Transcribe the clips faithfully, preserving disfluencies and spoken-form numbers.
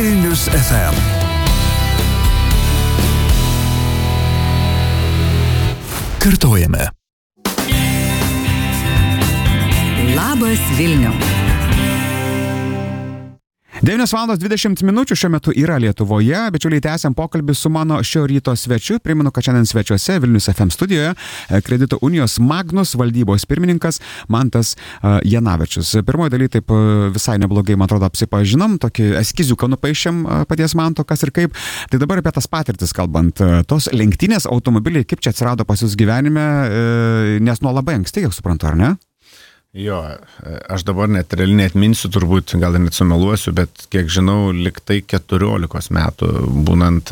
Vilnius F M. Kartojame. Labas Vilniau. devynios valandos dvidešimt minučių šiuo metu yra Lietuvoje, bičiuliai, tęsiam pokalbį su mano šio ryto svečiu. Primenu, kad šiandien svečiuose Vilnius F M studijoje Kredito unijos Magnus valdybos pirmininkas Mantas uh, Janavičius. Pirmoji daly taip uh, visai neblogai, man atrodo, apsipažinom, tokį eskiziuką nupaišėm uh, paties Manto, kas ir kaip. Tai dabar apie tas patirtis kalbant, uh, tos lenktynės automobiliai, kaip čia atsirado pas jūs gyvenime, uh, nes nuo labai anksti, kiek suprantu, ar ne? Jo, aš dabar net realiai neatminsiu, turbūt gal ir net sumeluosiu, bet kiek žinau, liktai keturiolikos metų būnant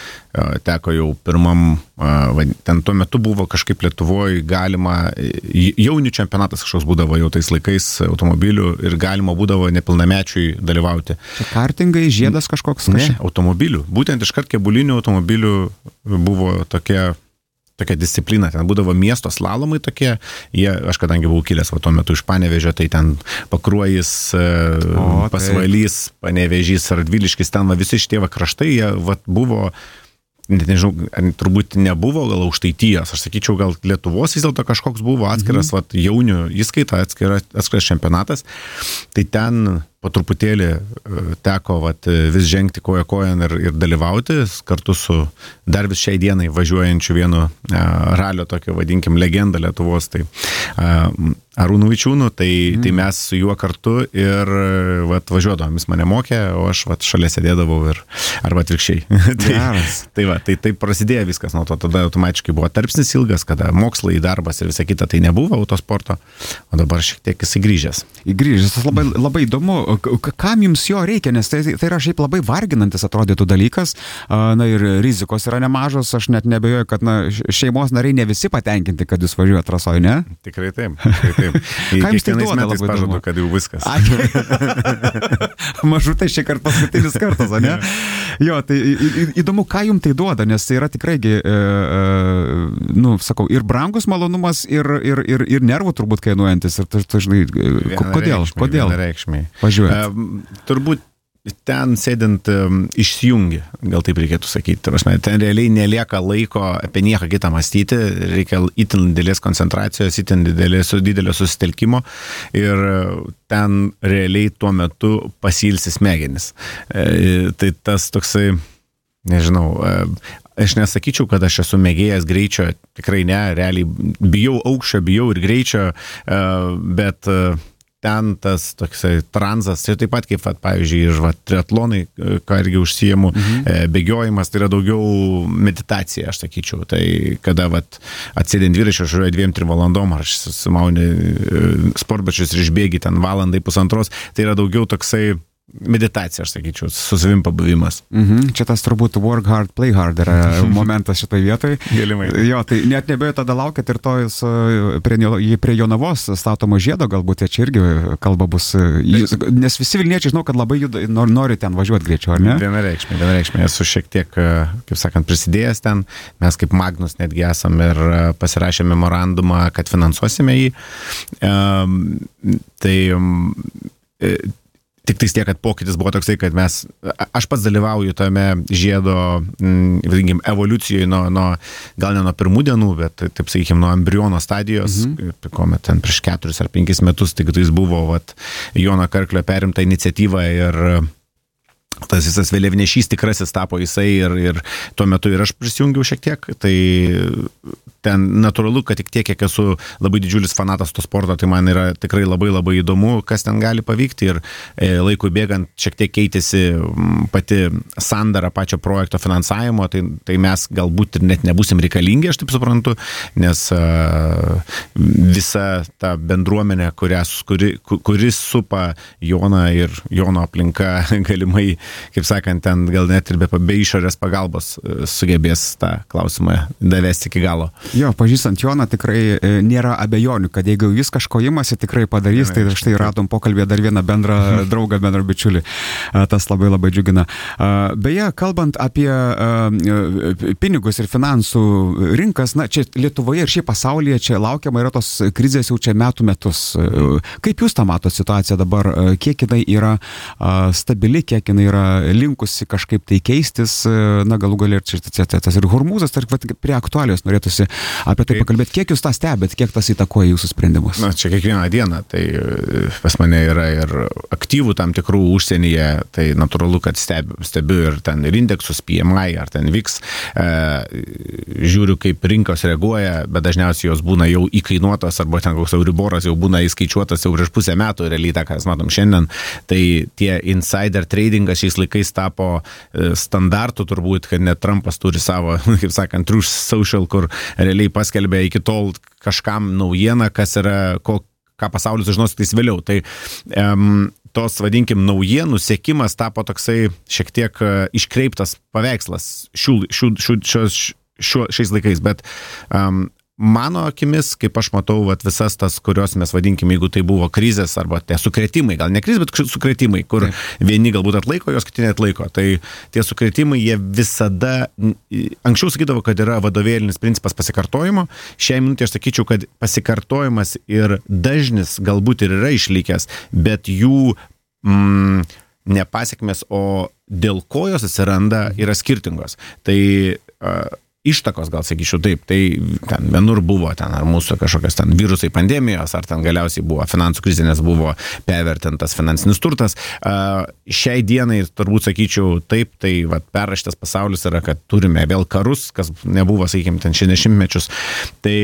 teko jau pirmam, ten tuo metu buvo kažkaip Lietuvoje galima, jaunių čempionatas kažkoks būdavo jau tais laikais automobilių ir galima būdavo nepilnamečiui dalyvauti. Čia kartingai, žiedas kažkoks? Ne, automobilių. Būtent iškart kebulinių automobilių buvo tokia tokia disciplina, ten būdavo miesto slalomai tokie, jie, aš kadangi buvau kilęs va tuo metu iš Panevėžio, tai ten Pakruojis, o, Pasvalys, tai. Panevėžys, Radviliškis, ten va visi šitie va kraštai, jie va buvo, net nežinau, turbūt nebuvo gal Aukštaitijos, aš sakyčiau, gal Lietuvos vis dėlto kažkoks buvo atskiras, mhm. va jaunių įskaita, atskiras, atskiras čempionatas, tai ten po truputėlį teko vat, vis žengti koja kojan ir, ir dalyvauti kartu su dar vis šiai dienai važiuojančiu vienu ralio tokio, vadinkim, legendą Lietuvos, tai Arūnu Vičiūnu, tai, mm. tai mes su juo kartu ir vat, važiuodavom, jis mane mokė, o aš vat, šalia sėdėdavau ir arba atvirkščiai. tai, tai, va, tai, tai prasidėjo viskas nuo to, tada automatiškai buvo tarpsnis ilgas, kada mokslai, darbas ir visa kita, tai nebuvo autosporto, o dabar šiek tiek jis įgrįžęs. Įgrįžęs, tas labai, labai įdomu. Kam jums jo reikia, nes tai, tai yra šiaip labai varginantis atrodytų dalykas, na ir rizikos yra nemažos, aš net nebejoju, kad na, šeimos nariai ne visi patenkinti, kad jūs važiuojat trasoje, ne? Tikrai taip, tikrai taip. Ką jums tai duoda metais labai pažadu, įdomu? kad jau viskas. Mažutai šį kartą paskutinis kartas, o ne? Jo, tai į, įdomu, ką jums tai duoda, nes tai yra tikrai, e, e, nu, sakau, ir brangus malonumas, ir, ir, ir, ir nervų turbūt kainuojantis, ir tu, tu žinai, kodėl, kodėl važiuojat? Turbūt ten sėdint um, išsijungi, gal taip reikėtų sakyti. Ten realiai nelieka laiko apie nieką kitą mąstyti, reikia itin didelės koncentracijos, itin didelės, didelio susitelkimo ir ten realiai tuo metu pasilsi smegenis. E, tai tas toksai, nežinau, e, aš nesakyčiau, kad aš esu mėgėjas greičio, tikrai ne, realiai bijau aukščio, bijau ir greičio, e, bet e, ten tas toksai transas, tai taip pat kaip, vat, pavyzdžiui, ir vat, triatlonai, ką irgi užsiimu, mhm. bėgiojimas, tai yra daugiau meditacija, aš sakyčiau. Tai kada vat, atsėdint dviračio, aš žiūrėjau dviem, trim valandom, aš sumauni sportbačius ir išbėgi ten valandai pusantros, tai yra daugiau toksai meditacija, aš sakyčiau, su savim pabuvimas. Mhm. Čia tas turbūt work hard, play hard yra momentas šitoj vietoj. Galimai. Jo, tai net nebejoju, tada laukiat ir to prie, prie Jonavos statomo žiedo, galbūt čia irgi kalba bus, nes visi Vilniečiai žinau, kad labai juda, nori ten važiuoti greičiau, ar ne? Vienareikšmiai, vienareikšmiai, esu šiek tiek, kaip sakant, prisidėjęs ten, mes kaip Magnus netgi esam ir pasirašę memorandumą, kad finansuosime jį. Um, tai um, Tik tais tiek, kad pokytis buvo toksai, kad mes, aš pats dalyvauju tame žiedo, vadinkim, evoliucijoje nuo, nuo, gal ne nuo pirmų dienų, bet, taip sakykim, nuo embriono stadijos, mhm. kuomet ten prieš keturis ar penkis metus, tik tai buvo, vat, Jono Karklio perimta iniciatyva ir tas visas vėliavnešys tikrasis tapo jisai ir, ir tuo metu ir aš prisijungiau šiek tiek, tai ten natūralu, kad tik tiek, kiek esu labai didžiulis fanatas to sporto, tai man yra tikrai labai labai įdomu, kas ten gali pavykti ir e, laikui bėgant šiek tiek keitėsi pati sandara pačio projekto finansavimo, tai, tai mes galbūt ir net nebūsim reikalingi, aš taip suprantu, nes a, visa ta bendruomenė, kurias, kuri, kuris supa Joną ir Jono aplinka galimai, kaip sakant, ten gal net ir be, be išorės pagalbos sugebės tą klausimą davesti iki galo. Jo, pažįstant Joną tikrai nėra abejonių, kad jeigu jis kažko imasi, tikrai padarys, tai štai radom pokalbėje dar vieną bendrą draugą, bendrą bičiulį. Tas labai labai džiugina. Beje, kalbant apie pinigus ir finansų rinkas, na, čia Lietuvoje ir šiaip pasaulyje čia laukiama yra tos krizės jau čia metų metus. Kaip jūs tą mato situaciją dabar? Kiek jinai yra stabili, kiek jinai yra linkusi kažkaip tai keistis? Na, galų galia ir čia tas ir hormūzas, tarp prie aktualijos norėtųsi apie tai pakalbėti. Kiek jūs tą stebėt, kiek tas įtakoja jūsų sprendimus? Na, čia kiekvieną dieną, tai pas mane yra ir aktyvų tam tikrų užsienyje, tai natūralu, kad stebiu, stebiu ir ten ir indeksus P M I, ar ten V I X, e, žiūriu, kaip rinkos reaguoja, bet dažniausiai jos būna jau įkainuotos, arba ten koks Euriboras jau būna įskaičiuotas jau prieš pusę metų, realiai tą, ką mes matom šiandien, tai tie insider tradingas šiais laikais tapo standartu turbūt, kad net Trumpas turi savo, kaip sakant, Truth Social, kur realiai paskelbė iki tol kažkam naujieną, kas yra, ko, ką pasaulis sužinos tik vėliau. Tai um, tos, vadinkim, naujienų sekimas tapo toksai šiek tiek uh, iškreiptas paveikslas šių, šių, šių, šios, šių, šiais laikais, bet um, mano akimis, kaip aš matau, vat, visas tas, kurios mes vadinkim, jeigu tai buvo krizės arba tie sukrėtimai, gal ne krizės, bet sukrėtimai, kur Taip. Vieni galbūt atlaiko, jos kiti neatlaiko. Tai tie sukrėtimai, jie visada, anksčiau sakydavo, kad yra vadovėlinis principas pasikartojimo, šiai minutė aš sakyčiau, kad pasikartojimas ir dažnis galbūt ir yra išlikęs, bet jų mm, ne pasiekmės, o dėl ko jos atsiranda, yra skirtingos. Tai uh, ištakos, gal sakyčiau taip, tai ten vienur buvo ten ar mūsų kažkokios ten virusai pandemijos, ar ten galiausiai buvo finansų krizė, nes buvo pervertintas finansinis turtas. Šiai dienai turbūt sakyčiau taip, tai vat, perraštas pasaulis yra, kad turime vėl karus, kas nebuvo, sakykime, ten šešiasdešimtmečius. Tai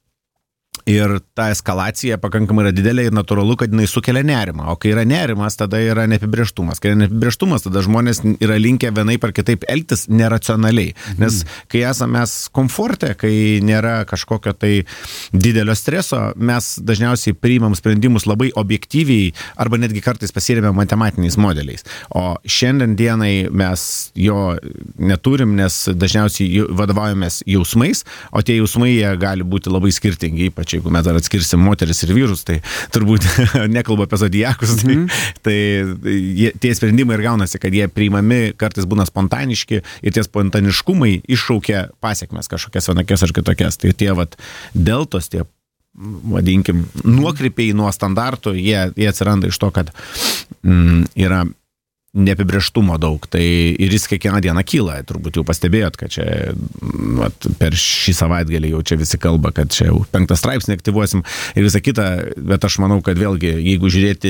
ir ta eskalacija pakankamai yra didelė ir natūralu, kad jinai sukelia nerimą. O kai yra nerimas, tada yra neapibrėžtumas. Kai yra neapibrėžtumas, tada žmonės yra linkę vienaip ar kitaip elgtis neracionaliai. Mhm. Nes kai esame mes komforte, kai nėra kažkokio tai didelio streso, mes dažniausiai priimam sprendimus labai objektyviai arba netgi kartais pasiremia matematiniais modeliais. O šiandien dienai mes jo neturim, nes dažniausiai vadovaujamės jausmais, o tie jausmai jie gali būti labai skirtingi, ypač jeigu mes dar atskirsim moteris ir vyrus, tai turbūt nekalbu apie zodiakus, mm. tai, tai jie, tie sprendimai ir gaunasi, kad jie priimami, kartais būna spontaniški ir tie spontaniškumai iššaukia pasiekmes kažkokias vienokias ar kitokias. Tai tie vat deltos, tie vadinkim, nuokrypiai nuo standartų, jie, jie atsiranda iš to, kad mm, yra neapibrėžtumo daug, tai ir jis kiekvieną dieną kyla, turbūt jau pastebėjot, kad čia vat, per šį savaitgalį jau čia visi kalba, kad čia jau penktą straipsnį aktyvuosim ir visą kitą, bet aš manau, kad vėlgi, jeigu žiūrėti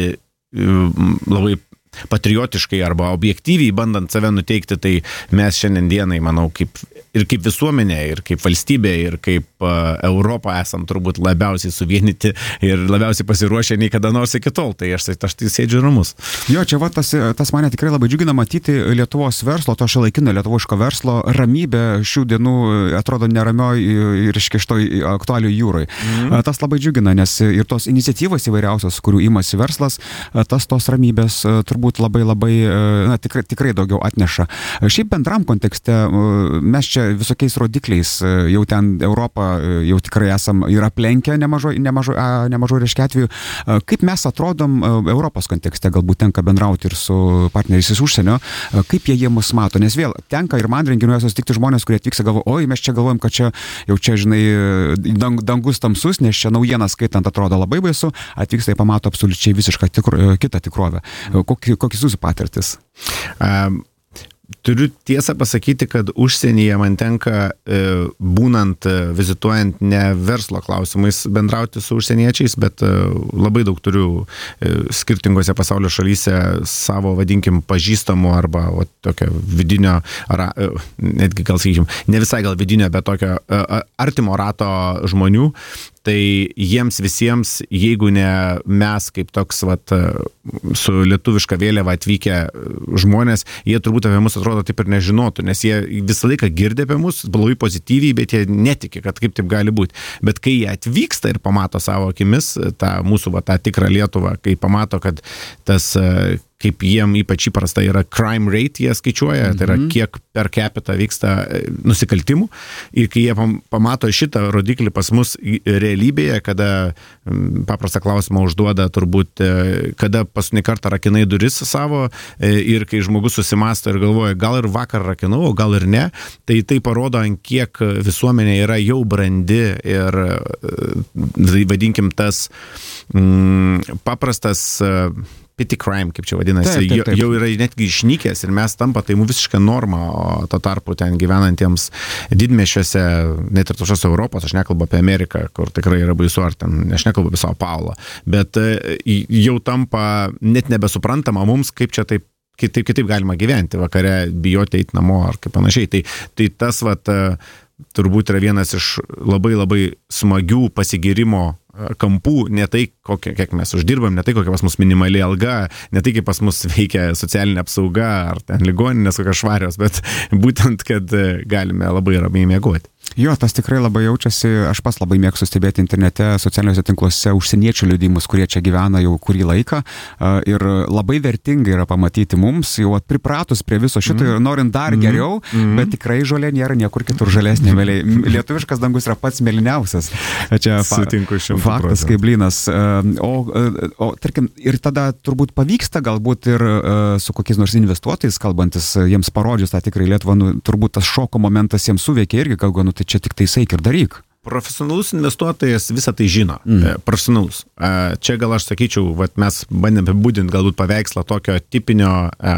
labai patriotiškai arba objektyviai bandant save nuteikti, tai mes šiandien dienai, manau, kaip, ir kaip visuomenė, ir kaip valstybė, ir kaip uh, Europą esam turbūt labiausiai suvienyti ir labiausiai pasiruošę nei kada nors iki tol, tai aš, aš tai sėdžiu ramus. Jo, čia va, tas, tas mane tikrai labai džiugina matyti Lietuvos verslo, to šiuolaikinio lietuviško verslo ramybę šių dienų, atrodo, neramioj ir iškištoj aktualių jūroj. Mm. Tas labai džiugina, nes ir tos iniciatyvos įvairiausios, kurių imasi verslas, tas tos ramybės turbūt labai labai, na, tikrai, tikrai daugiau atneša. Šiaip bendram kontekste mes čia visokiais rodikliais jau ten Europą jau tikrai esam ir aplenkę nemažo, nemažo, nemažo reiškia atveju. Kaip mes atrodom Europos kontekste, galbūt tenka bendrauti ir su partneriais iš užsienio, kaip jie jie mus mato, nes vėl tenka ir man renginiuose susitikti žmonės, kurie atvyksta galvo, oi, mes čia galvojam, kad čia jau čia, žinai, dang, dangus tamsus, nes čia naujieną skaitant atrodo labai baisu, atvyksta ir pamato absoliučiai visišką tikro, kitą tikrovę. Kokį, kokios jūsų patirtis? Um. Turiu tiesą pasakyti, kad užsienyje man tenka, e, būnant, e, vizituojant ne verslo klausimais bendrauti su užsieniečiais, bet e, labai daug turiu e, skirtingose pasaulio šalyse savo, vadinkim, pažįstamų arba o, tokio vidinio, ar, e, netgi gal sakykim, ne visai gal vidinio, bet tokio e, artimo rato žmonių. Tai jiems visiems, jeigu ne mes kaip toks vat, su lietuviška vėliava atvykę žmonės, jie turbūt apie mus atrodo taip ir nežinotų, nes jie visą laiką girdė apie mus, labai pozityviai, bet jie netiki, kad kaip taip gali būti. Bet kai jie atvyksta ir pamato savo akimis tą mūsų va, tą tikrą Lietuvą, kai pamato, kad tas kaip jiem ypač įprasta yra crime rate, jie skaičiuoja, tai yra kiek per capita vyksta nusikaltimų. Ir kai jie pamato šitą rodiklį pas mus realybėje, kada paprastą klausimą užduoda turbūt, kada paskutinį kartą rakinai duris savo ir kai žmogus susimasto ir galvoja, gal ir vakar rakinau, o gal ir ne, tai tai parodo, ant kiek visuomenė yra jau brandi ir vadinkim tas mm, paprastas petty crime, kaip čia vadinasi, taip, taip, taip. Jau yra netgi išnykęs ir mes tampa tai mūsų visiškai norma, o to tarpu ten gyvenantiems didmiesčiuose, net ir tušos Europos, aš nekalbu apie Ameriką, kur tikrai yra baisu, ar ten, aš nekalbu apie Sao Paulo, bet jau tampa net nebesuprantama mums, kaip čia taip, kitaip, kitaip galima gyventi, vakare bijoti eiti namo ar kaip panašiai. Tai, tai tas vat, turbūt yra vienas iš labai labai smagių pasigirimo kampų, ne tai, kokie, kiek mes uždirbam, ne tai, kokia pas mus minimali alga, ne tai, kaip pas mus veikia socialinė apsauga ar ten ligoninės kokios švarios, bet būtent, kad galime labai ramiai miegoti. Jo, tas tikrai labai jaučiasi, aš pas labai mėgstu stebėti internete, socialiniuose tinkluose užsieniečių liudijimus, kurie čia gyvena jau kurį laiką ir labai vertingai yra pamatyti mums, jau pripratus prie viso šito ir mm. norint dar mm. geriau, mm. bet tikrai žolė nėra niekur kitur žalesnė. Lietuviškas dangus yra pats mėlyniausias. Čia sutinku šimtu faktas kaip blynas. O, o tarkim, ir tada turbūt pavyksta galbūt ir su kokiais nors investuotojais kalbantis, jiems parodžius tą tikrai Lietuvą, nu, turbūt tas šoko momentas jiems suveikia irgi, galvo, nu tai čia tik tai saik ir daryk. Profesionalus investuotojas visą tai žino. Mm. Profesionalus. Čia gal aš sakyčiau, vat mes bandėme apibūdinti galbūt paveikslą tokio tipinio,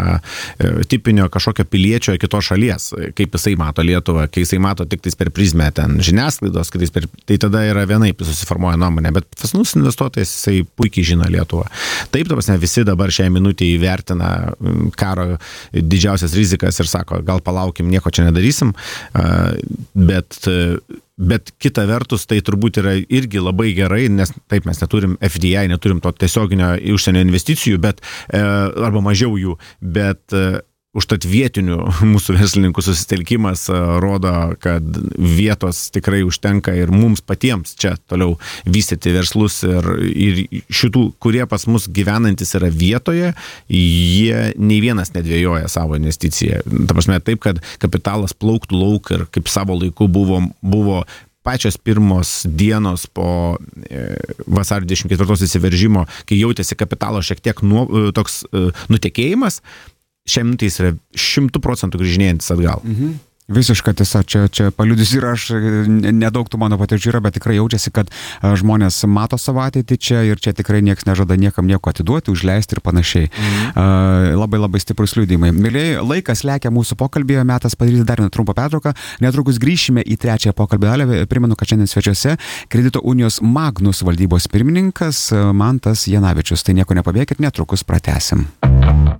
tipinio kažkokio piliečio kitos šalies, kaip jisai mato Lietuvą, kai jisai mato tik tais per prizmę ten žiniasklaidos, per, tai tada yra vienaip susiformuoja nuomonė, bet profesionalus investuotojas jisai puikiai žino Lietuvą. Taip, ta prasme, visi dabar šią minutę įvertina karo didžiausias rizikas ir sako, gal palaukim, nieko čia nedarysim, bet Bet kita vertus, tai turbūt yra irgi labai gerai, nes taip mes neturim F D I, neturim to tiesioginio užsienio investicijų, bet, e, arba mažiau jų, bet e, užtat vietinių mūsų verslininkų susitelkimas e, rodo, kad vietos tikrai užtenka ir mums patiems čia toliau vystyti verslus ir, ir šitų, kurie pas mus gyvenantis yra vietoje, jie nei vienas nedvėjoja savo investiciją. Ta prasme, taip, kad kapitalas plauktų lauk ir kaip savo laiku buvo, buvo pačios pirmos dienos po e, vasario dvidešimt ketvirtos įsiveržimo, kai jautėsi kapitalo šiek tiek nuo, toks e, nutekėjimas, šią minutę jis yra šimtų procentų grįžinėjantis atgal. Mhm. Visiška tiesa, čia, čia paliudys ir aš, nedaug tų mano patirčių yra, bet tikrai jaučiasi, kad žmonės mato savo ateitį čia ir čia tikrai nieks nežada niekam nieko atiduoti, užleisti ir panašiai. Mhm. Uh, labai labai stiprus liudijimai. Mėlyje, laikas lekia mūsų pokalbėje, metas padaryti dar vieną trumpą pertrauką. Netrukus grįšime į trečiąją pokalbį dalį. Primenu, kad šiandien svečiuose Kredito unijos Magnus valdybos pirmininkas Mantas Janavičius. Tai nieko nepabėkit, netrukus pratęsim.